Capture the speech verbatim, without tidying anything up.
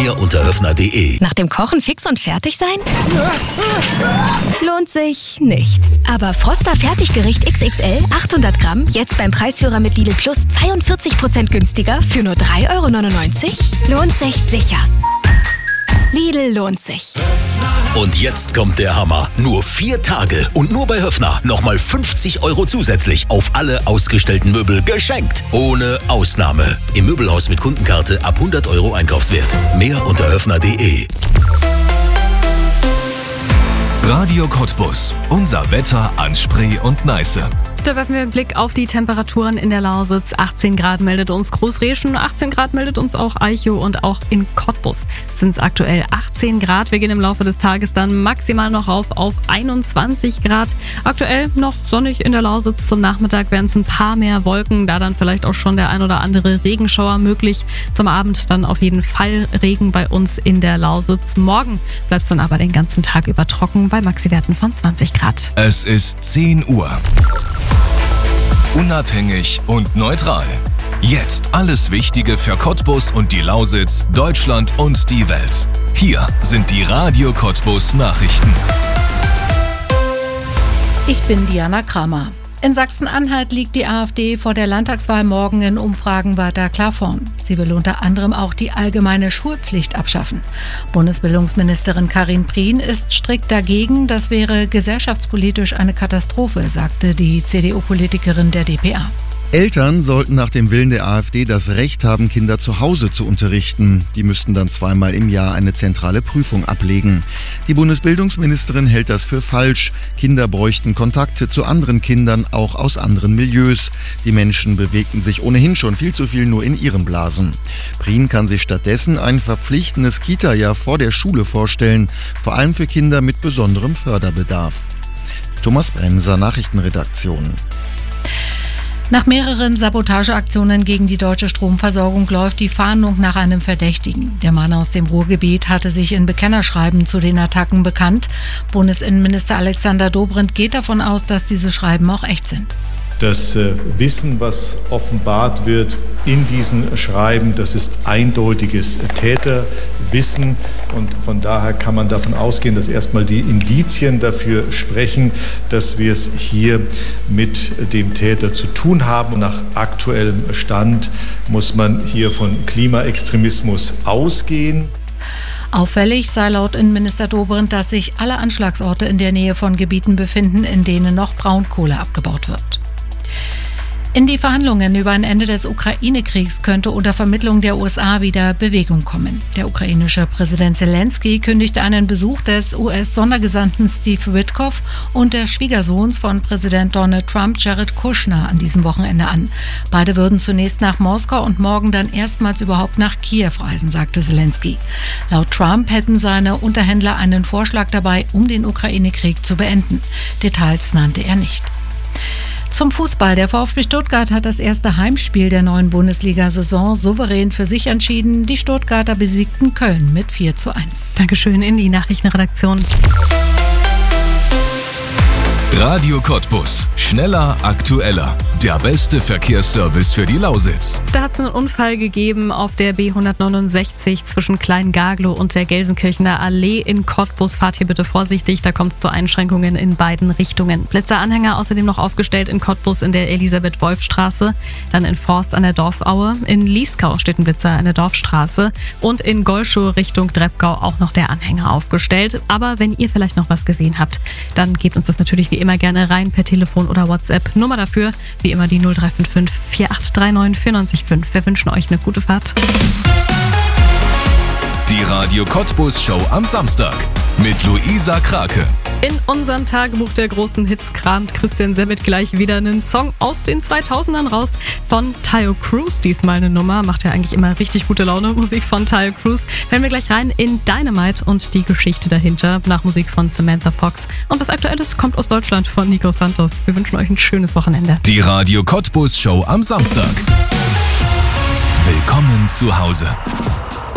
Mehr unter höfner punkt de. Nach dem Kochen fix und fertig sein? Lohnt sich nicht. Aber Froster Fertiggericht X X L achthundert Gramm jetzt beim Preisführer mit Lidl Plus zweiundvierzig Prozent günstiger für nur drei Euro neunundneunzig? Lohnt sich sicher. Lidl lohnt sich. Und jetzt kommt der Hammer. Nur vier Tage und nur bei Höfner nochmal fünfzig Euro zusätzlich auf alle ausgestellten Möbel geschenkt. Ohne Ausnahme. Im Möbelhaus mit Kundenkarte ab hundert Euro Einkaufswert. Mehr unter höfner punkt de. Radio Cottbus. Unser Wetter an Spree und Neiße. Da werfen wir einen Blick auf die Temperaturen in der Lausitz. achtzehn Grad meldet uns Großreschen, achtzehn Grad meldet uns auch Eichow und auch in Cottbus sind es aktuell achtzehn Grad. Wir gehen im Laufe des Tages dann maximal noch rauf auf einundzwanzig Grad. Aktuell noch sonnig in der Lausitz. Zum Nachmittag werden es ein paar mehr Wolken, da dann vielleicht auch schon der ein oder andere Regenschauer möglich. Zum Abend dann auf jeden Fall Regen bei uns in der Lausitz. Morgen bleibt es dann aber den ganzen Tag über trocken bei Maxiwerten von zwanzig Grad. Es ist zehn Uhr. Unabhängig und neutral. Jetzt alles Wichtige für Cottbus und die Lausitz, Deutschland und die Welt. Hier sind die Radio Cottbus Nachrichten. Ich bin Diana Kramer. In Sachsen-Anhalt liegt die AfD vor der Landtagswahl morgen in Umfragen weiter klar vorn. Sie will unter anderem auch die allgemeine Schulpflicht abschaffen. Bundesbildungsministerin Karin Prien ist strikt dagegen. Das wäre gesellschaftspolitisch eine Katastrophe, sagte die C D U-Politikerin der D P A. Eltern sollten nach dem Willen der AfD das Recht haben, Kinder zu Hause zu unterrichten. Die müssten dann zweimal im Jahr eine zentrale Prüfung ablegen. Die Bundesbildungsministerin hält das für falsch. Kinder bräuchten Kontakte zu anderen Kindern, auch aus anderen Milieus. Die Menschen bewegten sich ohnehin schon viel zu viel nur in ihren Blasen. Prien kann sich stattdessen ein verpflichtendes Kita-Jahr vor der Schule vorstellen, vor allem für Kinder mit besonderem Förderbedarf. Thomas Bremser, Nachrichtenredaktion. Nach mehreren Sabotageaktionen gegen die deutsche Stromversorgung läuft die Fahndung nach einem Verdächtigen. Der Mann aus dem Ruhrgebiet hatte sich in Bekennerschreiben zu den Attacken bekannt. Bundesinnenminister Alexander Dobrindt geht davon aus, dass diese Schreiben auch echt sind. Das Wissen, was offenbart wird in diesen Schreiben, das ist eindeutiges Täterwissen. Und von daher kann man davon ausgehen, dass erstmal die Indizien dafür sprechen, dass wir es hier mit dem Täter zu tun haben. Nach aktuellem Stand muss man hier von Klimaextremismus ausgehen. Auffällig sei laut Innenminister Dobrindt, dass sich alle Anschlagsorte in der Nähe von Gebieten befinden, in denen noch Braunkohle abgebaut wird. In die Verhandlungen über ein Ende des Ukraine-Kriegs könnte unter Vermittlung der U S A wieder Bewegung kommen. Der ukrainische Präsident Zelensky kündigte einen Besuch des U S-Sondergesandten Steve Witkoff und des Schwiegersohns von Präsident Donald Trump, Jared Kushner, an diesem Wochenende an. Beide würden zunächst nach Moskau und morgen dann erstmals überhaupt nach Kiew reisen, sagte Zelensky. Laut Trump hätten seine Unterhändler einen Vorschlag dabei, um den Ukraine-Krieg zu beenden. Details nannte er nicht. Zum Fußball. Der VfB Stuttgart hat das erste Heimspiel der neuen Bundesliga-Saison souverän für sich entschieden. Die Stuttgarter besiegten Köln mit vier zu eins. Dankeschön in die Nachrichtenredaktion. Radio Cottbus. Schneller, aktueller. Der beste Verkehrsservice für die Lausitz. Da hat es einen Unfall gegeben auf der B hundertneunundsechzig zwischen Kleingaglow und der Gelsenkirchener Allee in Cottbus. Fahrt hier bitte vorsichtig, da kommt es zu Einschränkungen in beiden Richtungen. Blitzeranhänger außerdem noch aufgestellt in Cottbus in der Elisabeth-Wolf-Straße, dann in Forst an der Dorfaue. In Lieskau steht ein Blitzer an der Dorfstraße und in Golschow Richtung Dreppgau auch noch der Anhänger aufgestellt. Aber wenn ihr vielleicht noch was gesehen habt, dann gebt uns das natürlich wie immer gerne rein per Telefon oder WhatsApp. Nummer dafür, wie immer die null drei fünf fünf, vier acht drei neun, vier neun fünf. Wir wünschen euch eine gute Fahrt. Die Radio Cottbus Show am Samstag mit Luisa Krake. In unserem Tagebuch der großen Hits kramt Christian Sebit gleich wieder einen Song aus den zweitausendern raus von Taio Cruz. Diesmal eine Nummer, macht ja eigentlich immer richtig gute Laune, Musik von Taio Cruz. Hören wir gleich rein in Dynamite und die Geschichte dahinter, nach Musik von Samantha Fox. Und was Aktuelles kommt aus Deutschland von Nico Santos. Wir wünschen euch ein schönes Wochenende. Die Radio Cottbus Show am Samstag. Willkommen zu Hause.